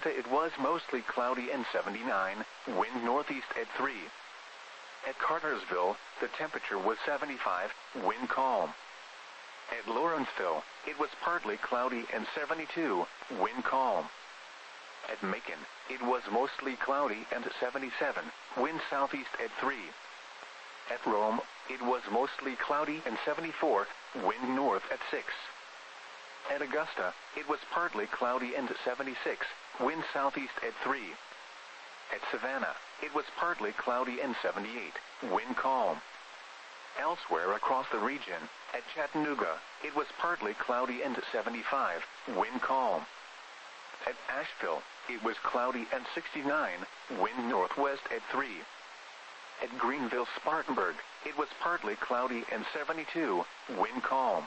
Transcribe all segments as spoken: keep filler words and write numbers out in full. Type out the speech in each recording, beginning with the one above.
it was mostly cloudy and seventy-nine, wind northeast at three. At Cartersville, the temperature was seventy-five, wind calm. At Lawrenceville, it was partly cloudy and seventy-two, wind calm. At Macon, it was mostly cloudy and seventy-seven, wind southeast at three. At Rome, it was mostly cloudy and seventy-four, wind north at six. At Augusta, it was partly cloudy and seventy-six, wind southeast at three. At Savannah, it was partly cloudy and seventy-eight, wind calm. Elsewhere across the region, at Chattanooga, it was partly cloudy and seventy-five, wind calm. At Asheville, it was cloudy and sixty-nine, wind northwest at three. At Greenville-Spartanburg, it was partly cloudy and seventy-two, wind calm.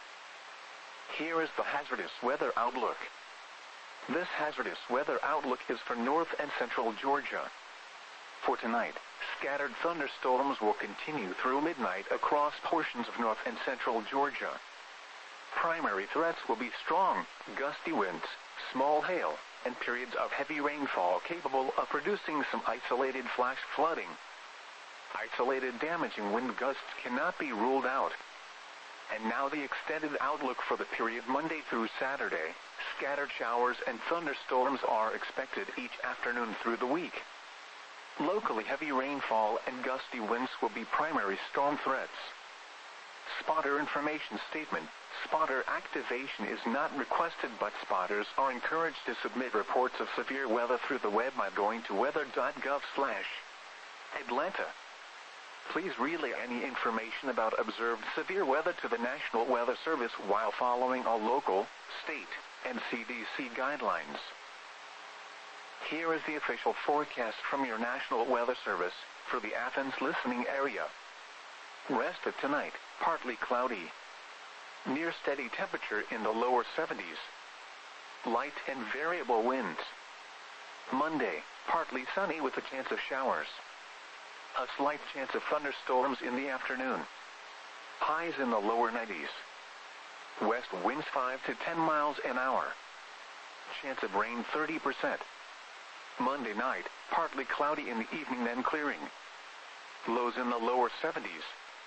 Here is the hazardous weather outlook. This hazardous weather outlook is for north and central Georgia. For tonight, scattered thunderstorms will continue through midnight across portions of north and central Georgia. Primary threats will be strong, gusty winds, small hail, and periods of heavy rainfall capable of producing some isolated flash flooding. Isolated damaging wind gusts cannot be ruled out. And now the extended outlook for the period Monday through Saturday. Scattered showers and thunderstorms are expected each afternoon through the week. Locally heavy rainfall and gusty winds will be primary storm threats. Spotter information statement. Spotter activation is not requested, but spotters are encouraged to submit reports of severe weather through the web by going to weather dot gov slash Atlanta. Please relay any information about observed severe weather to the National Weather Service while following all local, state, and C D C guidelines. Here is the official forecast from your National Weather Service for the Athens listening area. Rest of tonight, partly cloudy. Near steady temperature in the lower seventies. Light and variable winds. Monday, partly sunny with a chance of showers. A slight chance of thunderstorms in the afternoon. Highs in the lower nineties. West winds five to ten miles an hour. Chance of rain thirty percent. Monday night, partly cloudy in the evening then clearing. Lows in the lower seventies.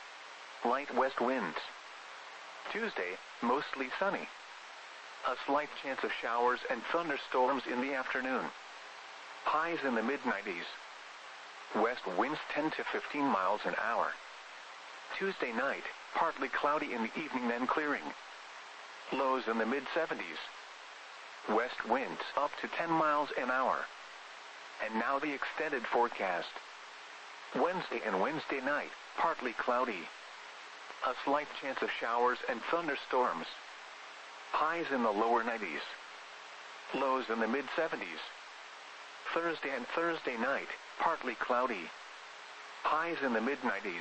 Light west winds. Tuesday, mostly sunny. A slight chance of showers and thunderstorms in the afternoon. Highs in the mid nineties. West winds ten to fifteen miles an hour. Tuesday night, partly cloudy in the evening then clearing. Lows in the mid seventies. West winds up to ten miles an hour. And now the extended forecast. Wednesday and Wednesday night, partly cloudy. A slight chance of showers and thunderstorms. Highs in the lower nineties. Lows in the mid seventies. Thursday and Thursday night, partly cloudy. Highs in the mid nineties.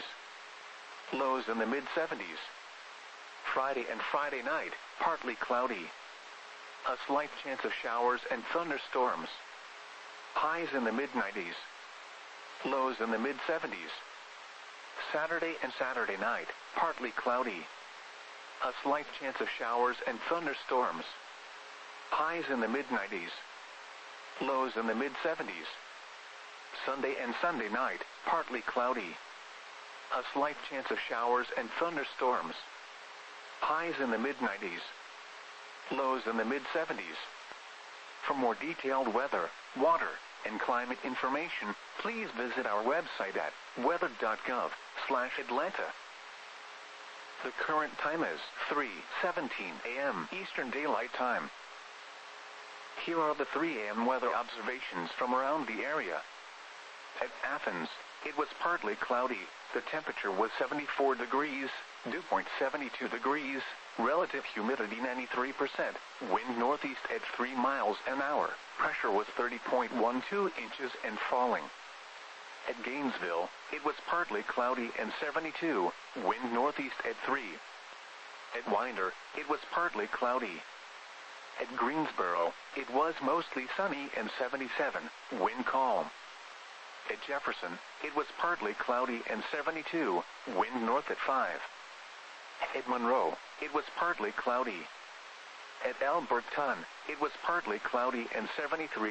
Lows in the mid seventies. Friday and Friday night, partly cloudy. A slight chance of showers and thunderstorms. Highs in the mid nineties. Lows in the mid seventies. Saturday and Saturday night, partly cloudy. A slight chance of showers and thunderstorms. Highs in the mid nineties. Lows in the mid seventies. Sunday and Sunday night, partly cloudy. A slight chance of showers and thunderstorms. Highs in the mid nineties. Lows in the mid seventies. For more detailed weather, water, and climate information, please visit our website at weather dot gov slash Atlanta. The current time is three seventeen a m Eastern Daylight Time. Here are the three a m weather observations from around the area. At Athens, it was partly cloudy. The temperature was seventy-four degrees, dew point seventy-two degrees, relative humidity ninety-three percent, wind northeast at three miles an hour, pressure was thirty point one two inches and falling. At Gainesville, it was partly cloudy and seventy-two, wind northeast at three. At Winder, it was partly cloudy. At Greensboro, it was mostly sunny and seventy-seven, wind calm. At Jefferson, it was partly cloudy and seventy-two, wind north at five. At Monroe, it was partly cloudy. At Alberton, it was partly cloudy and seventy-three.